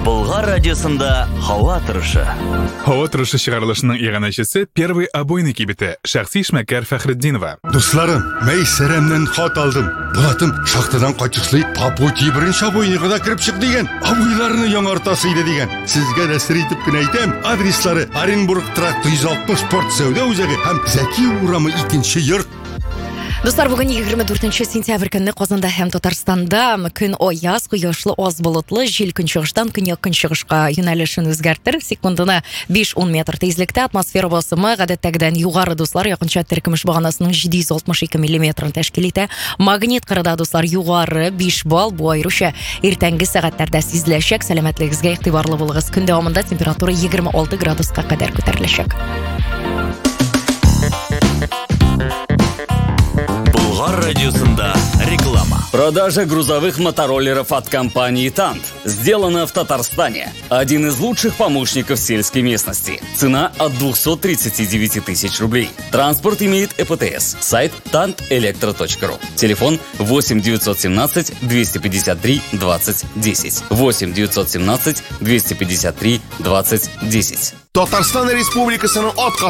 Болгар радиосында һава торышы. Һава торышы чыгарылышының иганәчесе первый обойный кибете Шәхси эшмәкәр Фәхретдинова. Дусларым, мен сәремнән хат алдым. Булатым шахтадан кайтышлый Папуti беренче обойныйга да кирип чык дигән. Обойларны яңартасы иде дигән. Сезгә дә сер итеп кенә әйтәм. Адреслары Оренбург тракт 160 спорт сәүдә үзәге һәм Зәки урамы 2-нче йорт. Достар, бүгін 24 сентябрь көнне Казанда һәм Татарстанда көн аяз, кояшлы, аз болытлы, жел көнчыгыштан көньяк-көнчыгышка юнәлешен үзгәртер. Секундына 5-10 метр тизлектә атмосфера басымы гадәттәгедән югары, дуслар, якынча теркемеш баганасының 762 мм тәшкил итә. Магнит кырыда, дуслар, югары 5 балл, бу аеруча иртәнге сәгатьләрдә сизеләчәк. Сәламәтлегегезгә игътибарлы булыгыз. Көн дәвамында температура 26 градуска кадәр күтәреләчәк. Болгар радиосында реклама. Продажа грузовых мотороллеров от компании «Тант» сделана в Татарстане. Один из лучших помощников сельской местности. Цена от 239 тысяч рублей. Транспорт имеет ЭПТС. Сайт tantelektro.ru. Телефон 8 917 253 20 10. 8 917 253 20 10. Татарстан Республикасының атка